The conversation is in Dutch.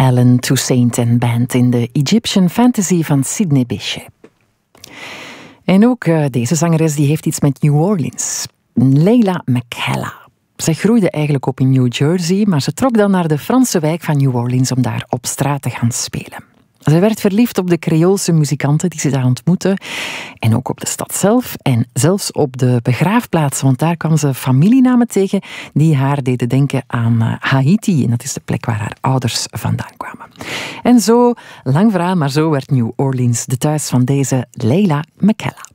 Ellen Toussaint and Band in de Egyptian Fantasy van Sidney Bechet. En ook deze zangeres die heeft iets met New Orleans. Leila McKella. Ze groeide eigenlijk op in New Jersey, maar ze trok dan naar de Franse wijk van New Orleans om daar op straat te gaan spelen. Ze werd verliefd op de Creoolse muzikanten die ze daar ontmoette. En ook op de stad zelf. En zelfs op de begraafplaatsen. Want daar kwam ze familienamen tegen die haar deden denken aan Haiti. En dat is de plek waar haar ouders vandaan kwamen. En zo, lang verhaal, maar zo werd New Orleans de thuis van deze Leila McKella.